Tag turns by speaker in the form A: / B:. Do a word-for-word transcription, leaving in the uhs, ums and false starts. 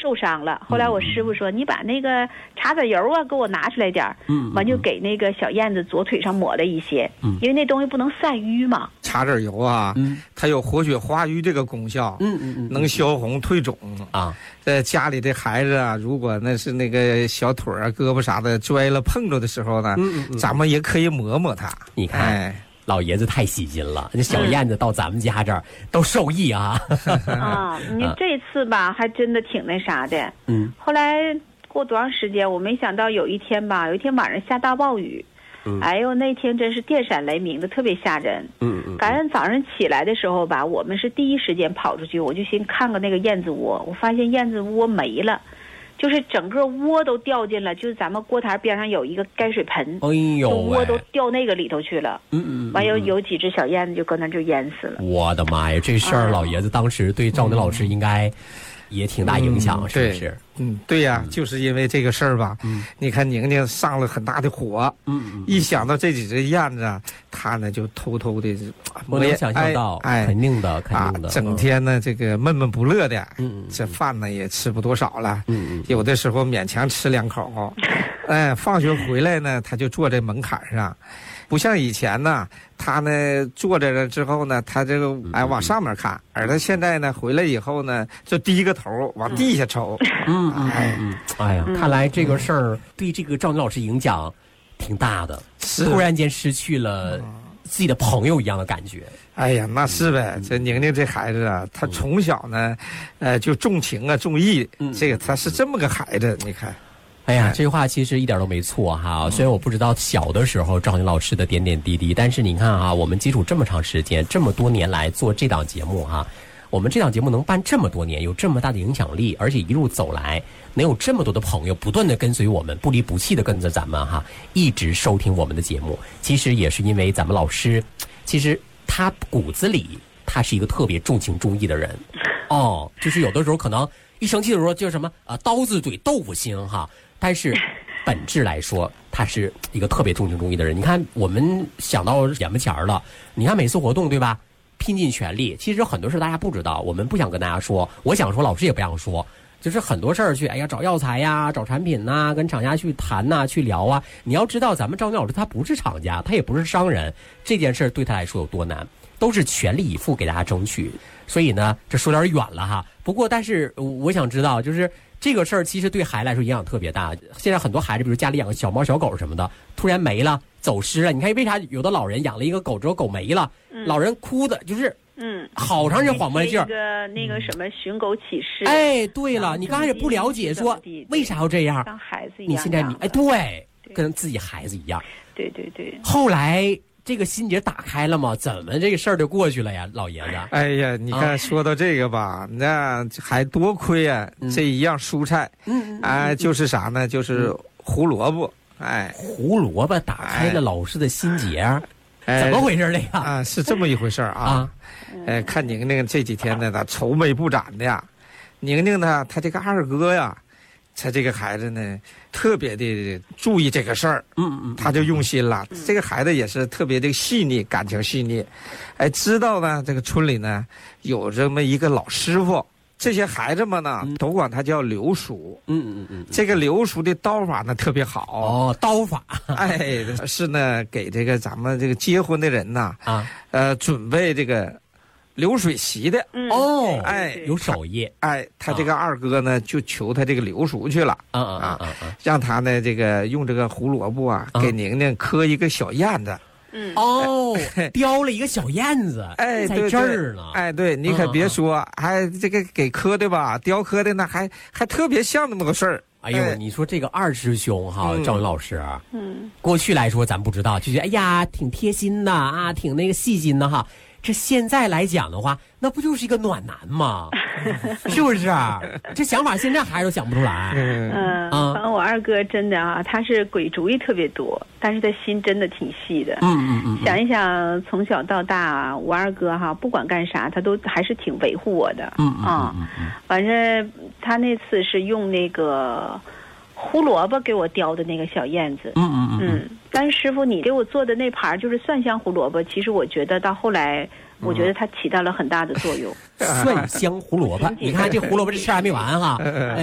A: 受伤了。后来我师傅说：“你把那个茶籽油啊给我拿出来点儿。”嗯，完就给那个小燕子左腿上抹了一些，嗯，因为那东西不能散瘀嘛。
B: 茶籽油啊，嗯，它有活血化瘀这个功效，嗯嗯嗯，能消红退肿啊。在家里的孩子啊，如果那是那个小腿啊、胳膊啥的摔了碰着的时候呢，嗯嗯嗯，咱们也可以抹抹它。
C: 你看。哎，老爷子太细心了，那小燕子到咱们家这儿都受益啊！
A: 啊，你这次吧，还真的挺那啥的。嗯，后来过多长时间，我没想到有一天吧，有一天晚上下大暴雨，嗯，哎呦，那天真是电闪雷鸣的，特别吓人。嗯嗯。赶上早上起来的时候吧，我们是第一时间跑出去，我就寻看看那个燕子窝，我发现燕子窝没了。就是整个窝都掉进了，就是咱们锅台边上有一个泔水盆，
C: 哎呦，
A: 窝都掉那个里头去了。嗯嗯，完有有几只小燕子就搁那就淹死了。
C: 我的妈呀，这事儿老爷子当时对赵宁老师应该也挺大影响，
B: 嗯、
C: 是不是？
B: 嗯，对呀、啊嗯，就是因为这个事儿吧。嗯，你看宁宁上了很大的火。嗯嗯，一想到这几只燕子，他呢就偷偷的，
C: 我能想象到，哎，肯定的，肯定的，
B: 啊、整天呢这个闷闷不乐的。嗯，这饭呢也吃不多少了。嗯嗯，有的时候勉强吃两口。哎，放学回来呢，他就坐在门槛上。不像以前呢，他呢坐在这之后呢，他这个哎往上面看，而他现在呢回来以后呢，就低个头往地下瞅。
C: 嗯嗯哎嗯，哎呀，看来这个事儿对这个赵宁老师影响挺大的，突然间失去了自己的朋友一样的感觉。
B: 哎呀，那是呗。这宁宁这孩子啊，他从小呢，呃，就重情啊重义，这个他是这么个孩子，你看。
C: 哎呀，这话其实一点都没错哈。虽然我不知道小的时候赵宁老师的点点滴滴，但是你看啊，我们接触这么长时间，这么多年来做这档节目哈，我们这档节目能办这么多年，有这么大的影响力，而且一路走来，能有这么多的朋友不断的跟随我们，不离不弃的跟着咱们哈，一直收听我们的节目。其实也是因为咱们老师，其实他骨子里他是一个特别重情重义的人。哦，就是有的时候可能一生气的时候就什么呃刀子嘴豆腐心哈。但是本质来说，他是一个特别重情重义的人。你看，我们想到眼巴前了，你看每次活动对吧，拼尽全力。其实很多事大家不知道，我们不想跟大家说，我想说，老师也不让说。就是很多事儿去，哎呀，找药材呀，找产品呐、啊，跟厂家去谈呐、啊，去聊啊。你要知道，咱们赵宁老师他不是厂家，他也不是商人，这件事对他来说有多难，都是全力以赴给大家争取。所以呢，这说点远了哈。不过，但是我想知道，就是这个事儿其实对孩子来说影响特别大。现在很多孩子，比如家里养个小猫小狗什么的，突然没了，走失了。你看为啥有的老人养了一个狗之后狗没了，嗯、老人哭的就是。嗯，好长时间缓不来劲儿。
A: 那个那个什么寻狗启事。
C: 哎，对了，你刚开始不了解，说为啥要这样？
A: 当孩子一样。
C: 你现在你哎，对，跟自己孩子一样。
A: 对对对。
C: 后来这个心结打开了吗？怎么这个事儿就过去了呀，老爷子？
B: 哎呀，你看、啊、说到这个吧，那还多亏啊，嗯、这一样蔬菜，嗯哎，就是啥呢？就是胡萝卜，哎，
C: 胡萝卜打开了老师的心结。哎怎么回事这个
B: 啊？是这么一回事啊！啊，哎，看宁宁这几天呢，他愁眉不展的呀。宁宁呢，他这个二哥呀，他这个孩子呢，特别的注意这个事儿，嗯嗯，他就用心了。这个孩子也是特别的细腻，感情细腻。哎，知道呢，这个村里呢有这么一个老师傅。这些孩子们呢，都管他叫刘叔。嗯嗯嗯，这个刘叔的刀法呢特别好。
C: 哦，刀法。
B: 哎，是呢，给这个咱们这个结婚的人呐，啊，呃，准备这个流水席的。
A: 嗯、
C: 哦，
B: 哎，
C: 有手艺。
B: 哎，他这个二哥呢，就求他这个刘叔去了。啊啊啊啊！让他呢，这个用这个胡萝卜啊，给宁宁刻一个小燕子。
A: 嗯
C: 哦，雕了一个小燕子，
B: 哎，
C: 在这儿呢。
B: 哎，对你可别说，嗯、还这个给刻的吧，雕刻的呢，还还特别像那么个事儿。
C: 哎呦，哎你说这个二师兄哈，
B: 嗯、
C: 赵云老师，嗯，过去来说咱不知道，就觉得哎呀，挺贴心的啊，挺那个细心的哈。这现在来讲的话，那不就是一个暖男吗？是不是？这想法现在孩子都想不出来。
A: 嗯啊，反正我二哥真的啊，他是鬼主意特别多，但是他心真的挺细的。嗯嗯嗯。想一想，从小到大，我二哥哈，不管干啥，他都还是挺维护我的。嗯啊，嗯嗯。反正他那次是用那个胡萝卜给我雕的那个小燕子。嗯嗯嗯。嗯，但是师傅，你给我做的那盘就是蒜香胡萝卜，其实我觉得到后来。我觉得它起到了很大的作用。
C: 蒜香胡萝卜，你看这胡萝卜这吃还没完哈。